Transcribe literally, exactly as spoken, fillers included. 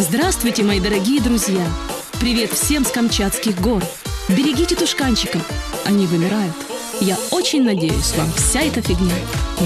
Здравствуйте, мои дорогие друзья! Привет всем с Камчатских гор! Берегите тушканчиков, они вымирают. Я очень надеюсь, вам вся эта фигня